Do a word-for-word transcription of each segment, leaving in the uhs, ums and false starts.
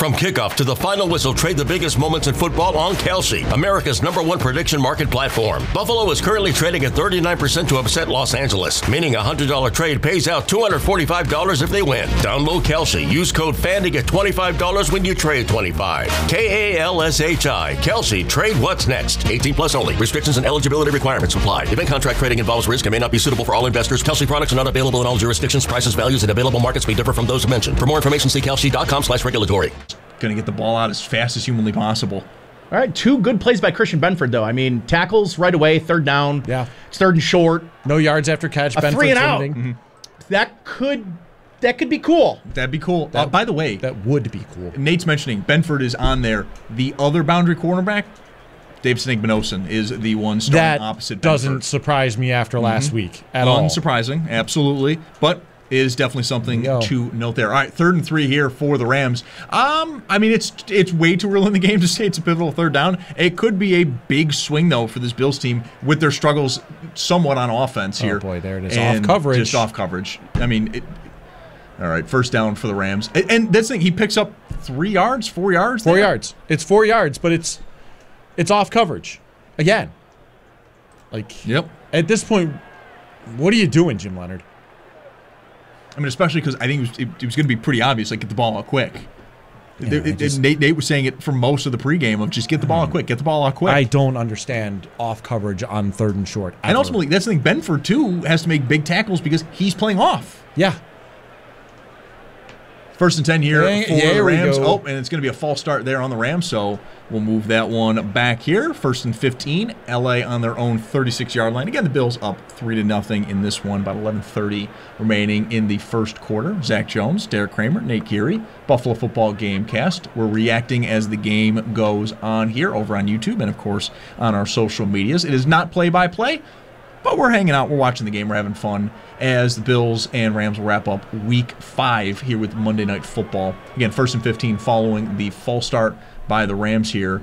From kickoff to the final whistle, trade the biggest moments in football on Kalshi, America's number one prediction market platform. Buffalo is currently trading at thirty-nine percent to upset Los Angeles, meaning a one hundred dollars trade pays out two hundred forty-five dollars if they win. Download Kalshi. Use code F A N to get twenty-five dollars when you trade twenty-five dollars. K A L S H I. Kalshi. Trade what's next. eighteen plus only. Restrictions and eligibility requirements apply. Event contract trading involves risk and may not be suitable for all investors. Kalshi products are not available in all jurisdictions. Prices, values, and available markets may differ from those mentioned. For more information, see kalshi dot com slash regulatory. Going to get the ball out as fast as humanly possible. All right, two good plays by Christian Benford, though. I mean, tackles right away, third down. Yeah. It's third and short. No yards after catch. A Benford's three and out. Mm-hmm. That could that could be cool. That'd be cool. That, uh, by the way, that would be cool. Nate's mentioning Benford is on there. The other boundary cornerback, Davison Igbinosun, is the one starting that opposite Benford. Doesn't surprise me after last mm-hmm. week at all. Unsurprising, absolutely. But it is definitely something to note there. All right, third and three here for the Rams. Um, I mean, it's it's way too early in the game to say it's a pivotal third down. It could be a big swing, though, for this Bills team with their struggles somewhat on offense here. Oh, boy, there it is. And off coverage. Just off coverage. I mean, it, all right, first down for the Rams. And, and that's the thing, he picks up three yards, four yards? Four there? yards. It's four yards, but it's it's off coverage. Again. Like, yep. At this point, what are you doing, Jim Leonard? I mean, especially because I think it was, it, it was going to be pretty obvious, like, get the ball out quick. Yeah, it, it, just, Nate, Nate was saying it for most of the pregame of just get the ball out quick, get the ball out quick. I don't understand off coverage on third and short. Ever. And ultimately, that's the thing. Benford, too, has to make big tackles because he's playing off. Yeah. First and ten here Hey, for the Rams. Go. Oh, and it's going to be a false start there on the Rams, so we'll move that one back here. First and fifteen. L A on their own thirty-six-yard line. Again, the Bills up three to nothing in this one. About eleven thirty remaining in the first quarter. Zach Jones, Derek Kramer, Nate Geary, Buffalo Football Gamecast. We're reacting as the game goes on here over on YouTube and, of course, on our social medias. It is not play-by-play. But we're hanging out, we're watching the game, we're having fun as the Bills and Rams will wrap up week five here with Monday Night Football. Again, first and fifteen following the false start by the Rams here.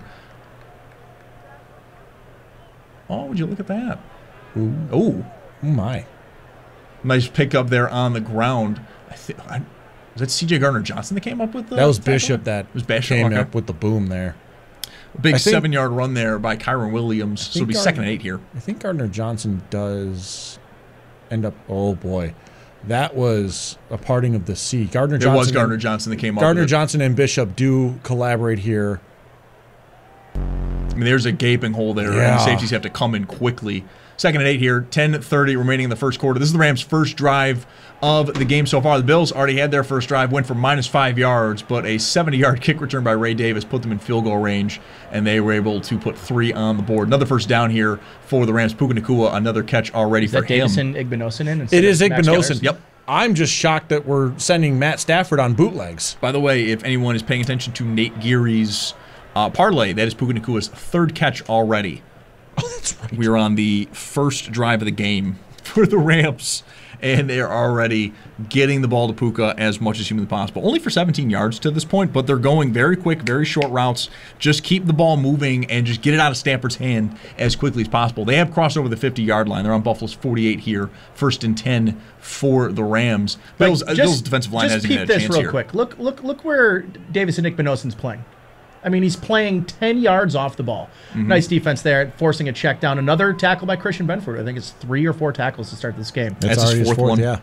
Oh, would you look at that? Ooh. Oh. Oh, my. Nice pickup there on the ground. I think I, was that C J Gardner-Johnson that came up with the That was tackle? Bishop that it was Bishop, came okay. up with the boom there. Big think, seven-yard run there by Kyron Williams. So it'll be Gardner, second and eight here. I think Gardner-Johnson does end up, oh, boy. That was a parting of the sea. Gardner-Johnson. It was Gardner-Johnson that came up Gardner-Johnson and Bishop do collaborate here. I mean, there's a gaping hole there, yeah. and the safeties have to come in quickly. Second and eight here, ten thirty remaining in the first quarter. This is the Rams' first drive of the game so far. The Bills already had their first drive, went for minus five yards, but a seventy-yard kick return by Ray Davis put them in field goal range, and they were able to put three on the board. Another first down here for the Rams. Puka Nacua, another catch already is for that him. Davison Igbinosun in? It is Igbinosun. Yep. I'm just shocked that we're sending Matt Stafford on bootlegs. By the way, if anyone is paying attention to Nate Geary's uh, parlay, that is Puka Nacua's third catch already. Oh, that's right. We're on the first drive of the game for the Rams, and they're already getting the ball to Puka as much as humanly possible. Only for seventeen yards to this point, but they're going very quick, very short routes. Just keep the ball moving and just get it out of Stafford's hand as quickly as possible. They have crossed over the fifty-yard line. They're on Buffalo's forty-eight here, first and ten for the Rams. Bills, just, Bills defensive line hasn't even had a chance here. Just peep this real here. quick. Look, look, look where Davison Igbinosun's playing. I mean, he's playing ten yards off the ball. Mm-hmm. Nice defense there, forcing a check down. Another tackle by Christian Benford. I think it's three or four tackles to start this game. That's, That's his fourth, fourth one. Yeah.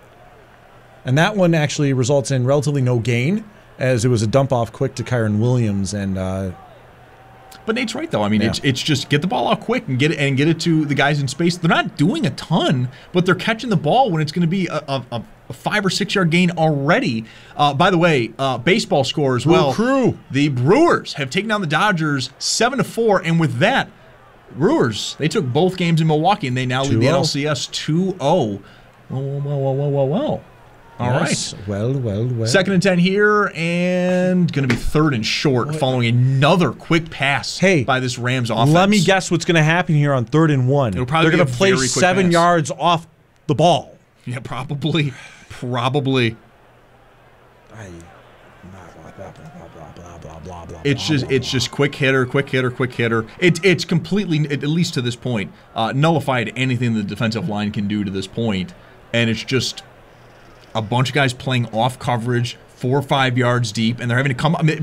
And that one actually results in relatively no gain, as it was a dump off quick to Kyron Williams. And uh, But Nate's right, though. I mean, yeah. it's it's just get the ball out quick and get it and get it to the guys in space. They're not doing a ton, but they're catching the ball when it's going to be a, a, a A five or six yard gain already. Uh, by the way, uh, baseball score as well. Crew. The Brewers have taken down the Dodgers seven to four, and with that, Brewers they took both games in Milwaukee, and they now lead the N L C S two oh. Whoa, whoa, whoa, whoa, whoa, whoa! All yes. right. Well, well, well. Second and ten here, and going to be third and short, what? following another quick pass hey, by this Rams offense. Let me guess what's going to happen here on third and one. It'll probably They're be going to a play very quick seven pass. yards off the ball. Yeah, probably. Probably. It's just it's just quick hitter, quick hitter, quick hitter. It, it's completely, at least to this point, uh, nullified anything the defensive line can do to this point. And it's just a bunch of guys playing off coverage, four or five yards deep, and they're having to come. I mean,